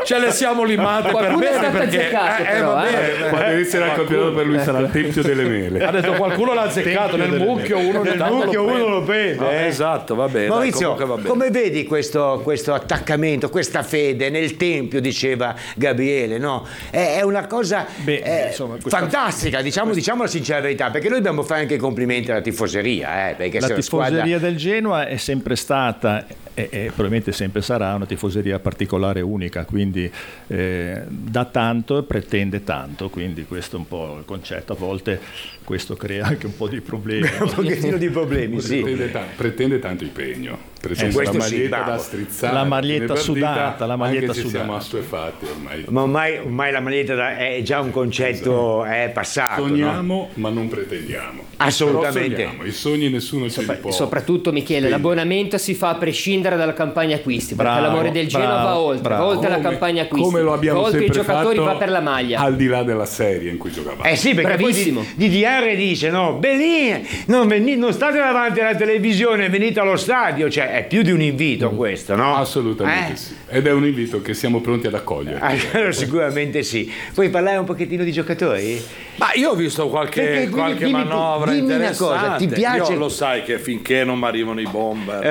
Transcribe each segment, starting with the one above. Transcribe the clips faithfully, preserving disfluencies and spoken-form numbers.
ce le siamo limate per bene perché eh, eh, va bene. Quando inizierà il campionato per lui sarà il tempio delle mele. Ha detto qualcuno l'ha azzeccato nel mucchio, uno nel mucchio uno lo vede. Eh. Esatto, va bene. Maurizio, dai, va bene. come vedi questo, questo attaccamento, questa fede nel tempio, diceva Gabriele, no? È, è una cosa Beh, eh, insomma, questa, fantastica, diciamo, questa, diciamo la sincera verità, perché noi dobbiamo fare anche i complimenti alla tifoseria. Eh, perché la se tifoseria squadra... del Genoa è sempre stata e, e probabilmente sempre sarà una tifoseria particolare, unica, quindi eh, dà tanto e pretende tanto, quindi questo è un po' il concetto. A volte questo crea anche un po' di problemi. un pochettino di problemi, sì. Pretende, ta- pretende tanto impegno. Pretende Eh, la maglietta sì, da strizzare, la maglietta sudata, la maglietta anche se sudata. siamo assuefatti ormai. Ma ormai, ormai la maglietta da- è già un concetto è passato. Sogniamo, no? ma non pretendiamo. Assolutamente. Però sogniamo. I sogni nessuno ce li può. Soprattutto, Michele, Sì. l'abbonamento si fa a prescindere dalla campagna acquisti, perché Bravo, l'amore del Genoa bravo, va oltre, bravo. va oltre la Come- campagna acquisti, come lo abbiamo va oltre i sempre giocatori, fatto, va per la maglia. al di là della serie in cui giocavamo. Eh sì, perché Bravissimo. poi di, di D R dice, no, Bellini, non, veni- non state davanti alla televisione, venite allo stadio, cioè è più di un invito questo, no? Assolutamente Eh? sì. Ed è un invito che siamo pronti ad accogliere. Allora, sicuramente sì. Puoi parlare un pochettino di giocatori? Ma io ho visto qualche, Perché, qualche dimmi- manovra dimmi una interessante. cosa, ti piace- Io lo sai che finché non mi arrivano i bomber.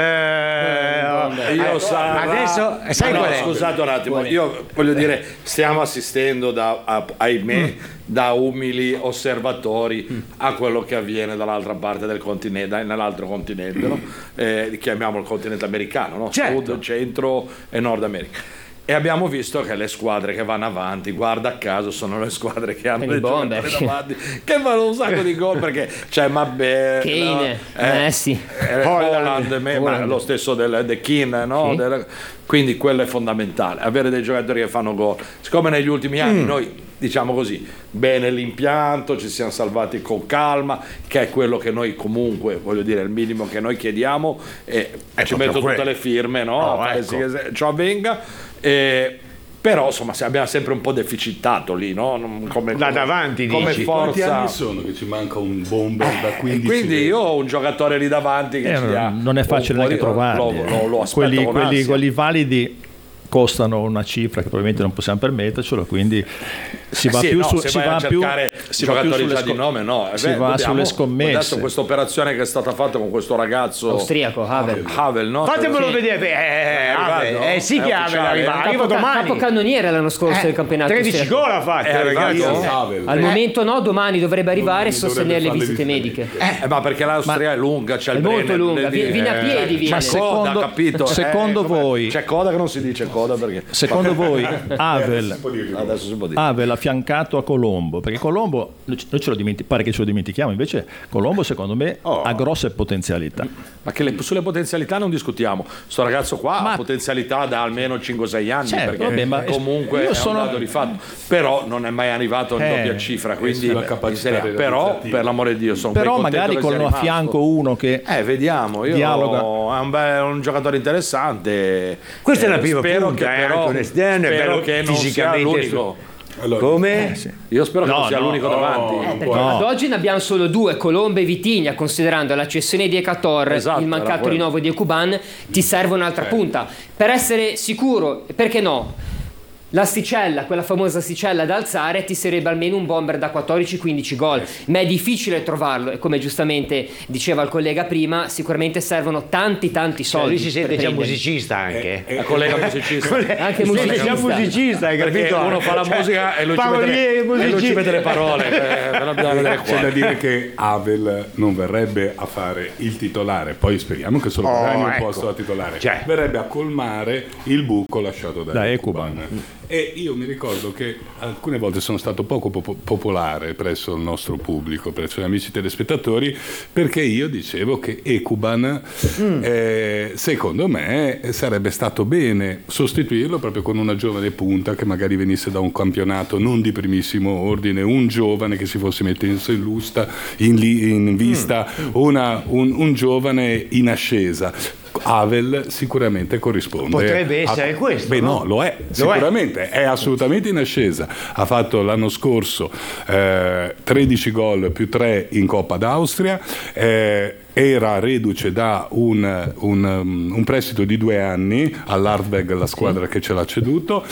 Eh, oh, Io eh, sa- adesso sai Ma no, qual è? scusate un attimo, io voglio dire, stiamo assistendo da, a- ahimè, da umili osservatori a quello che avviene dall'altra parte del continente, nell'altro continente, no? Eh, chiamiamolo il continente americano, no? Certo. Sud, centro e Nord America. E abbiamo visto che le squadre che vanno avanti, guarda caso, sono le squadre che hanno I le bomber. giocatori davanti, che fanno un sacco di gol perché c'è Mabè, Kane, Messi. eh, Holland, me- ma Holland. lo stesso del, del Keane, no? Sì. Del- quindi quello è fondamentale, avere dei giocatori che fanno gol. Siccome negli ultimi anni noi, diciamo così, bene l'impianto, ci siamo salvati con calma, che è quello che noi comunque, voglio dire, il minimo che noi chiediamo, e ci metto proprio tutte quello. le firme, no? Oh, Fare ecco. sì che ciò avvenga. Eh, però insomma se abbiamo sempre un po' deficitato lì, no? Non- come, Da davanti, come dici. Quanti forza. anni sono che ci manca un bomber da E quindici? quindi io ho un giocatore lì davanti che Eh, ci dia non è facile un po' neanche di- trovarli. lo, eh. lo, lo aspetto quelli, con quelli, ansia. quelli validi costano una cifra che probabilmente non possiamo permettercelo, quindi si va Eh sì, più no, su, se si vai va a più cercare si va più giocatori sulle già scom- di nome, no, eh si beh, va dobbiamo- sulle scommesse. adesso questa operazione che è stata fatta con questo ragazzo Austriaco, Havel. Havel, no? Fatemelo Sì. vedere. Beh, eh, arrivato? eh, eh, sì È che Havel ufficiale, arriva, eh? arriva domani. Capocannoniere l'anno scorso Eh, del campionato tredici austriaco. gol ha fatto, È arrivato? ragazzi. Havel. Al momento no, domani dovrebbe arrivare e Domani sostenere le dovrebbe visite fare le mediche. visite Eh, ma perché l'Austria è lunga, c'è È il molto Brenner, lunga, le- vi- viene a piedi, viene. Ma Ma secondo, secondo- capito? secondo Eh, come- voi- c'è coda che non si dice coda perché Secondo voi Havel adesso si può dire. Havel affiancato a Colombo, perché Colombo noi ce lo dimentichiamo, pare che ce lo dimentichiamo, invece Colombo secondo me Oh. ha grosse potenzialità. Ma che le- sulle potenzialità non discutiamo. Sto ragazzo qua Ma- ha potenzialità da almeno cinque sei anni, Certo, perché vabbè, ma comunque io è sono- un dato di fatto. Però non è mai arrivato in Eh, doppia cifra, quindi sulla in capacità Serie A. Però realizzativa. per l'amore di Dio sono Però ben contento magari che con sia a rimasto. fianco uno che Eh, vediamo, io dialoga. è un, bel- un giocatore interessante. Questa è la Eh, prima spero punta, che eh, però, anche un esterno, è spero bello che non sia fisicamente l'unico. Allora, Come? Io spero che No, non sia no, l'unico oh, davanti. oh, Perché No. ad oggi ne abbiamo solo due, Colombo e Vitigna, considerando la cessione di Ecator, Esatto, il era mancato quello. rinnovo di Ekuban, ti serve un'altra punta. Per essere sicuro, perché no? L'asticella, quella famosa asticella da alzare, ti sarebbe almeno un bomber da quattordici quindici gol, ma è difficile trovarlo e come giustamente diceva il collega prima, sicuramente servono tanti tanti Cioè, soldi. lui si sente per già prenderli. musicista anche. La collega musicista. Anche Si sente musicista. già musicista, hai Perché capito? uno fa la Cioè, musica e lui, ci paroliere, mette, le- e lui ci musicisti. mette le parole. eh, però bisogna vedere qua. c'è da dire che Havel non verrebbe a fare il titolare, poi speriamo che solo Oh, guadagni un ecco. posto da titolare, Cioè. verrebbe a colmare il buco lasciato da, Da Ekuban. E io mi ricordo che alcune volte sono stato poco popo- popolare presso il nostro pubblico, presso gli amici telespettatori, perché io dicevo che Ekuban eh, secondo me sarebbe stato bene sostituirlo proprio con una giovane punta che magari venisse da un campionato non di primissimo ordine, un giovane che si fosse messo in, lusta, in, li- in vista, una- un, un giovane in ascesa. Havel sicuramente corrisponde. Potrebbe a- essere questo, Beh, no? no, lo è, Lo sicuramente, è. assolutamente in ascesa. Ha fatto l'anno scorso eh, tredici gol più tre in Coppa d'Austria. eh, era reduce da un, un, um, un prestito di due anni all'Artberg, la squadra che ce l'ha ceduto,